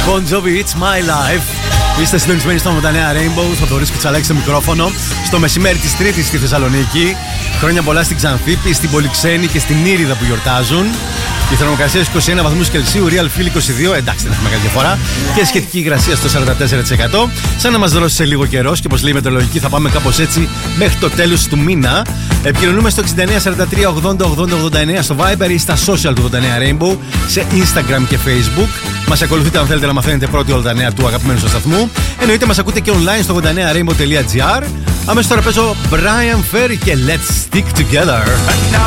Bon Jovi, It's My Life. Είστε συντονισμένοι στο Μοντανέα Rainbow. Θοδωρής Κουτσαλάκης στο μικρόφωνο. Στο μεσημέρι της Τρίτης στη Θεσσαλονίκη. Χρόνια πολλά στην Ξανθήπη, στην Πολυξένη και στην Ήριδα που γιορτάζουν. Η θερμοκρασία 21 βαθμούς Κελσίου, Real Feel 22. Εντάξει, δεν έχει μεγάλη διαφορά. Και σχετική υγρασία στο 44%. Σαν να μας δώσει σε λίγο καιρό και όπως λέει η μετεωρολογική, θα πάμε κάπως έτσι μέχρι το τέλος του μήνα. Επικοινωνούμε στο 69 43 80 80 89 στο Viber ή στα social του Μοντανέα Rainbow, σε Instagram και Facebook. Μας ακολουθείτε αν θέλετε να μαθαίνετε πρώτοι όλα τα νέα του αγαπημένου σας σταθμού. Εννοείται μας ακούτε και online στο montanearainbow.gr. Αμέσως τώρα παίζω Brian Ferry και Let's Stick Together.